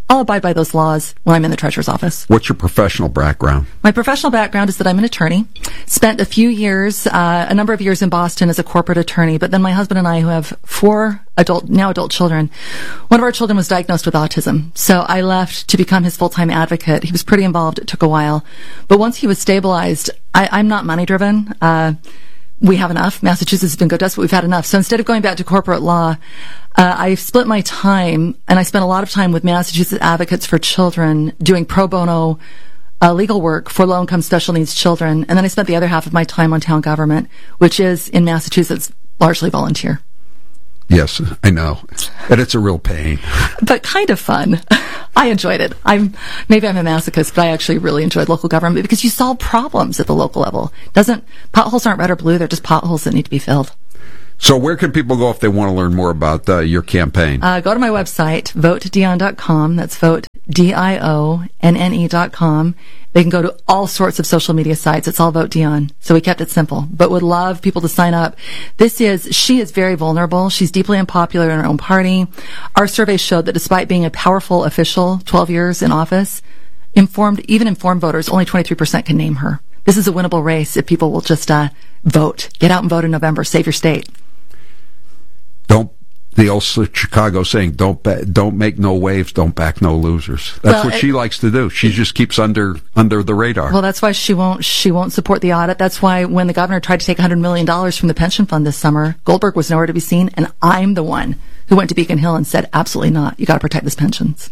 I'll abide by those laws when I'm in the treasurer's office. What's your professional background? My professional background is that I'm an attorney. Spent a few years, uh, a number of years in Boston as a corporate attorney, but then my husband and I, who have four adult, now adult children, one of our children was diagnosed with autism. So I left to become his full-time advocate. He was pretty involved. It took a while. But once he was stabilized, I, I'm not money-driven. Uh, we have enough. Massachusetts has been good to us, but we've had enough. So instead of going back to corporate law, uh, I split my time, and I spent a lot of time with Massachusetts Advocates for Children doing pro bono uh, legal work for low-income special needs children. And then I spent the other half of my time on town government, which is, in Massachusetts, largely volunteer. Yes, I know. And it's a real pain. But kind of fun. I enjoyed it. I'm maybe I'm a masochist, but I actually really enjoyed local government because you solve problems at the local level. Doesn't potholes aren't red or blue, they're just potholes that need to be filled. So where can people go if they want to learn more about uh, your campaign? Uh, go to my website, vote dion dot com. That's vote, D I O N N E dot com. They can go to all sorts of social media sites. It's all Vote Dion. So we kept it simple, but would love people to sign up. This is, she is very vulnerable. She's deeply unpopular in her own party. Our survey showed that despite being a powerful official, twelve years in office, informed, even informed voters, only twenty-three percent can name her. This is a winnable race if people will just uh, vote. Get out and vote in November. Save your state. Don't, the old Chicago saying, don't ba- don't make no waves, don't back no losers. That's Well, what it- she likes to do. She just keeps under under the radar. Well, that's why she won't she won't support the audit. That's why when the governor tried to take one hundred million dollars from the pension fund this summer, Goldberg was nowhere to be seen, and I'm the one who went to Beacon Hill and said, absolutely not. You got to protect these pensions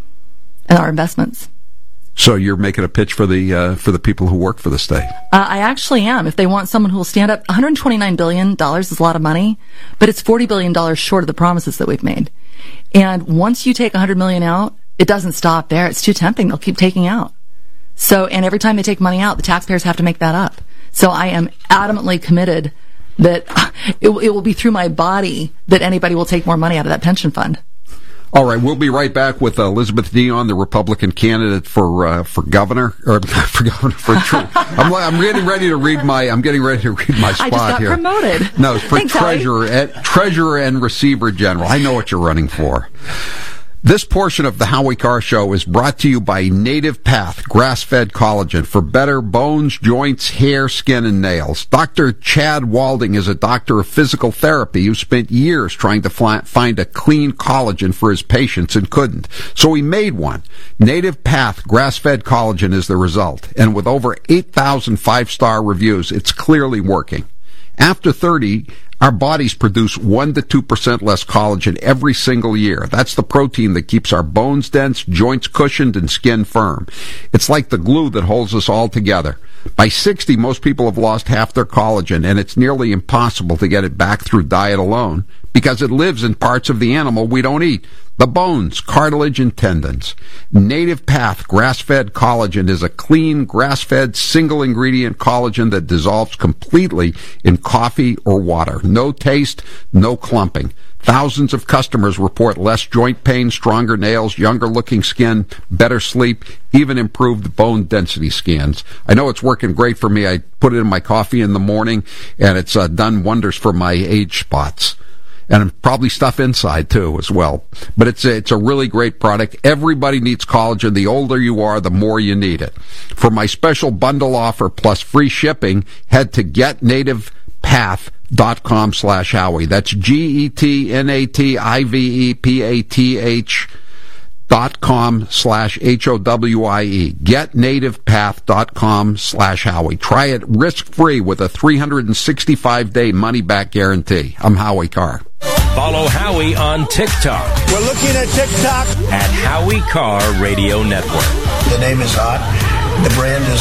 and our investments. So you're making a pitch for the uh, for the people who work for the state. Uh, I actually am. If they want someone who will stand up, one hundred twenty-nine billion dollars is a lot of money, but it's forty billion dollars short of the promises that we've made. And once you take one hundred million dollars out, it doesn't stop there. It's too tempting. They'll keep taking out. So, and every time they take money out, the taxpayers have to make that up. So I am adamantly committed that it, it will be through my body that anybody will take more money out of that pension fund. All right, we'll be right back with Elizabeth Dion, the Republican candidate for uh, for governor or for governor for Trump. I'm I'm getting ready to read my I'm getting ready to read my spot I just got here. promoted. No, for Thanks, treasurer and, treasurer and receiver general. I know what you're running for. This portion of the Howie Carr Show is brought to you by Native Path grass-fed collagen for better bones, joints, hair, skin, and nails. Doctor Chad Walding is a doctor of physical therapy who spent years trying to fly, find a clean collagen for his patients and couldn't. So he made one. Native Path grass-fed collagen is the result. And with over eight thousand five-star reviews, it's clearly working. After thirty, our bodies produce one to two percent less collagen every single year. That's the protein that keeps our bones dense, joints cushioned, and skin firm. It's like the glue that holds us all together. By sixty, most people have lost half their collagen, and it's nearly impossible to get it back through diet alone because it lives in parts of the animal we don't eat. The bones, cartilage, and tendons. Native Path grass-fed collagen is a clean, grass-fed, single-ingredient collagen that dissolves completely in coffee or water. No taste, no clumping. Thousands of customers report less joint pain, stronger nails, younger-looking skin, better sleep, even improved bone density scans. I know it's working great for me. I put it in my coffee in the morning, and it's uh, done wonders for my age spots. And probably stuff inside, too, as well. But it's a, it's a really great product. Everybody needs collagen. The older you are, the more you need it. For my special bundle offer plus free shipping, head to get native path dot com slash Howie. That's G E T N A T I V E P A T H dot com slash H O W I E. get native path dot com slash Howie. Try it risk-free with a three hundred sixty-five day money-back guarantee. I'm Howie Carr. Follow Howie on TikTok. We're looking at TikTok. At Howie Carr Radio Network. The name is hot. The brand is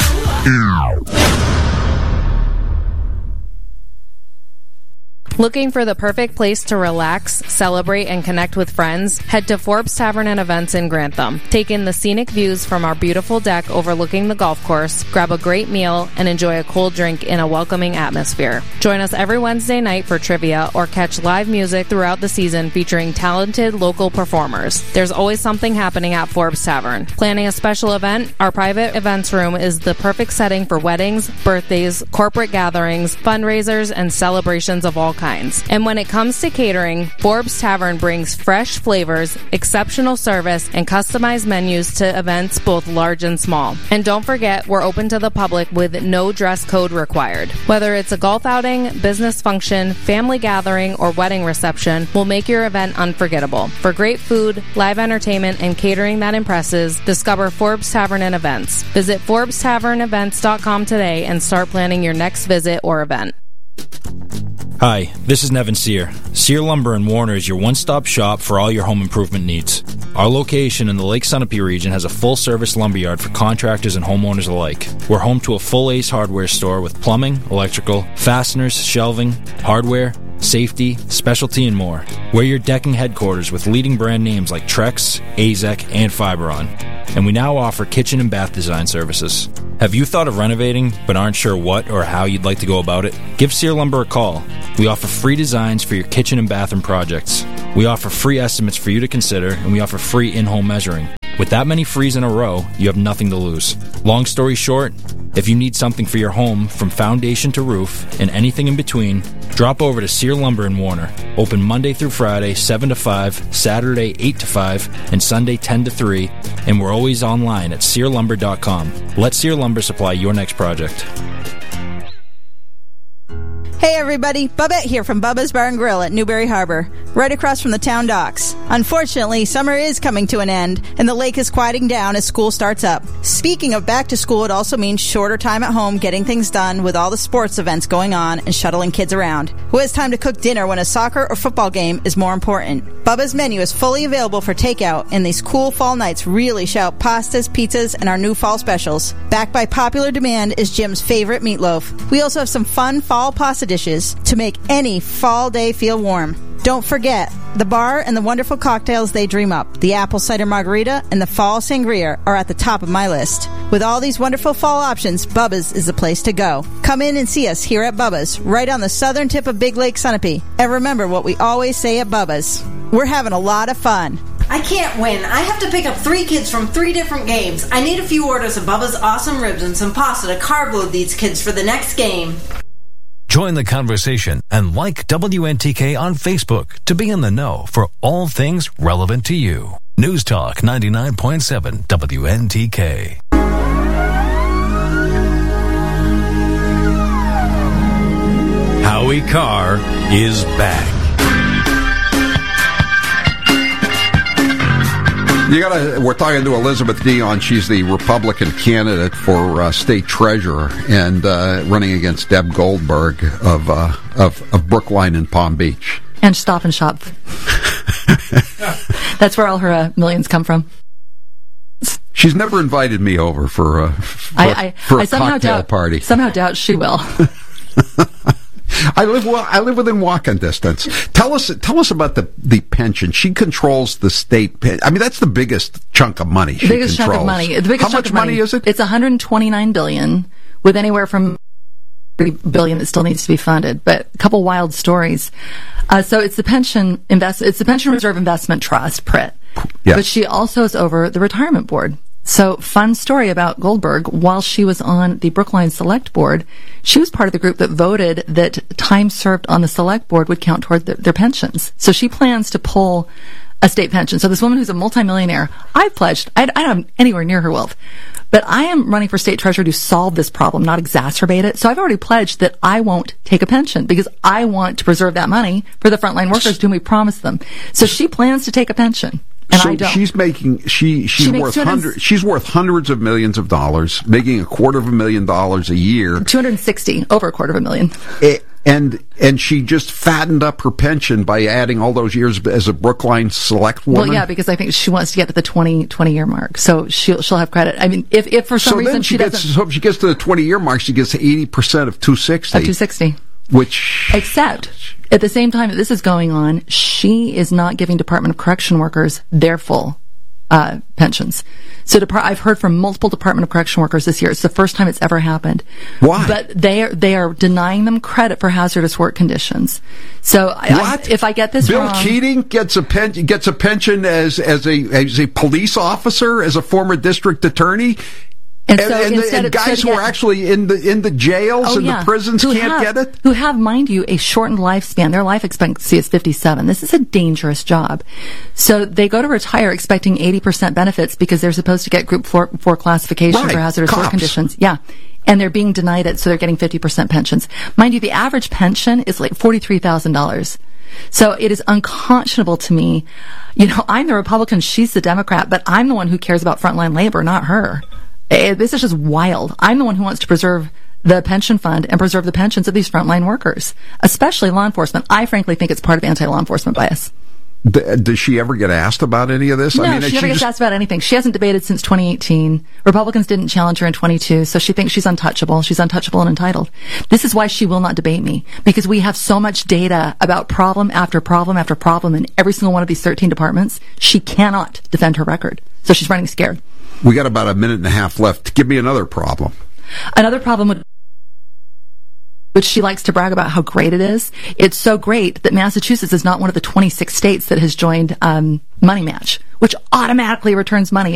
hot. Looking for the perfect place to relax, celebrate, and connect with friends? Head to Forbes Tavern and Events in Grantham. Take in the scenic views from our beautiful deck overlooking the golf course, grab a great meal, and enjoy a cold drink in a welcoming atmosphere. Join us every Wednesday night for trivia or catch live music throughout the season featuring talented local performers. There's always something happening at Forbes Tavern. Planning a special event? Our private events room is the perfect setting for weddings, birthdays, corporate gatherings, fundraisers, and celebrations of all kinds. kinds. And when it comes to catering, Forbes Tavern brings fresh flavors, exceptional service, and customized menus to events both large and small. And don't forget, we're open to the public with no dress code required. Whether it's a golf outing, business function, family gathering, or wedding reception, we'll make your event unforgettable. For great food, live entertainment, and catering that impresses, discover Forbes Tavern and Events. Visit Forbes Tavern Events dot com today and start planning your next visit or event. Hi, this is Nevin Sear. Sear Lumber in Warner is your one-stop shop for all your home improvement needs. Our location in the Lake Sunapee region has a full-service lumberyard for contractors and homeowners alike. We're home to a full Ace Hardware store with plumbing, electrical, fasteners, shelving, hardware, safety, specialty, and more. We're your decking headquarters with leading brand names like Trex, A Z E C, and Fiberon. And we now offer kitchen and bath design services. Have you thought of renovating but aren't sure what or how you'd like to go about it? Give Sear Lumber a call. We offer free designs for your kitchen and bathroom projects. We offer free estimates for you to consider, and we offer free in-home measuring. With that many frees in a row, you have nothing to lose. Long story short, if you need something for your home from foundation to roof and anything in between, drop over to Sear Lumber in Warner. Open Monday through Friday, seven to five, Saturday, eight to five, and Sunday, ten to three, and we're always online at sear lumber dot com. Let Sear Lumber supply your next project. Hey everybody, Bubette here from Bubba's Bar and Grill at Newberry Harbor, right across from the town docks. Unfortunately, summer is coming to an end, and the lake is quieting down as school starts up. Speaking of back to school, it also means shorter time at home getting things done with all the sports events going on and shuttling kids around. Who has time to cook dinner when a soccer or football game is more important? Bubba's menu is fully available for takeout, and these cool fall nights really shout pastas, pizzas, and our new fall specials. Backed by popular demand is Jim's favorite meatloaf. We also have some fun fall pasta dishes to make any fall day feel warm. Don't forget, the bar and the wonderful cocktails they dream up, the apple cider margarita and the fall sangria, are at the top of my list. With all these wonderful fall options, Bubba's is the place to go. Come in and see us here at Bubba's, right on the southern tip of Big Lake Sunapee. And remember what we always say at Bubba's: we're having a lot of fun. I can't win. I have to pick up three kids from three different games. I need a few orders of Bubba's awesome ribs and some pasta to carb load these kids for the next game. Join the conversation and like W N T K on Facebook to be in the know for all things relevant to you. News Talk ninety-nine point seven W N T K. Howie Carr is back. You gotta. We're talking to Elizabeth Dion. She's the Republican candidate for uh, state treasurer and uh, running against Deb Goldberg of, uh, of of Brookline and Palm Beach. And Stop and Shop. That's where all her uh, millions come from. She's never invited me over for, uh, for, I, I, for a I somehow cocktail doubt, party. Somehow doubt she will. I live well. I live within walking distance. Tell us, tell us about the, the pension. She controls the state. Pen- I mean, that's the biggest chunk of money. She The biggest controls. chunk of money. The biggest How chunk much of money, money is it? It's one hundred twenty-nine billion dollars, with anywhere from thirty billion dollars that still needs to be funded. But a couple wild stories. Uh, so it's the pension invest. It's the Pension Reserve Investment Trust, P R I T. Yes. But she also is over the retirement board. So, fun story about Goldberg. While she was on the Brookline Select Board, she was part of the group that voted that time served on the Select Board would count toward the, their pensions. So she plans to pull a state pension. So this woman who's a multimillionaire, I pledged, I, I don't have anywhere near her wealth, but I am running for state treasurer to solve this problem, not exacerbate it. So I've already pledged that I won't take a pension because I want to preserve that money for the frontline workers to whom we promised them. So she plans to take a pension. And so I don't. she's making she she's She makes worth two hundred hundred she's worth hundreds of millions of dollars, making a quarter of a million dollars a year. two hundred sixty, over a quarter of a million. It, and and she just fattened up her pension by adding all those years as a Brookline Select woman. Well, yeah, because I think she wants to get to the twenty, twenty year mark, so she'll she'll have credit. I mean, if if for some so reason then she, she gets doesn't, so if she gets to the twenty year mark, she gets eighty percent of two sixty. of two sixty. Which, except at the same time that this is going on, she is not giving Department of Correction workers their full uh, pensions. So Depart- I've heard from multiple Department of Correction workers this year. It's the first time it's ever happened. Why? But they are they are denying them credit for hazardous work conditions. So I, what? I, if I get this Bill wrong, Keating gets a pen, gets a pension as as a as a police officer, as a former district attorney. And, And, so and, the, instead and of- guys so who yeah. are actually in the in the jails Oh, and yeah. the prisons Who can't have, get it? Who have, mind you, a shortened lifespan. Their life expectancy is fifty-seven. This is a dangerous job. So they go to retire expecting eighty percent benefits because they're supposed to get group four, four classification Right. for hazardous work Cops. conditions. Yeah. And they're being denied it, so they're getting fifty percent pensions. Mind you, the average pension is like forty-three thousand dollars. So it is unconscionable to me. You know, I'm the Republican, she's the Democrat, but I'm the one who cares about frontline labor, not her. Eh, This is just wild. I'm the one who wants to preserve the pension fund and preserve the pensions of these frontline workers, especially law enforcement. I frankly think it's part of anti-law enforcement bias. D- does she ever get asked about any of this? No, I mean, she is never gets just- asked about anything. She hasn't debated since twenty eighteen. Republicans didn't challenge her in twenty-two, so she thinks she's untouchable. She's untouchable and entitled. This is why she will not debate me, because we have so much data about problem after problem after problem in every single one of these thirteen departments. She cannot defend her record, so she's running scared. We got about a minute and a half left. Give me another problem. Another problem with which she likes to brag about how great it is. It's so great that Massachusetts is not one of the twenty-six states that has joined um, Money Match, which automatically returns money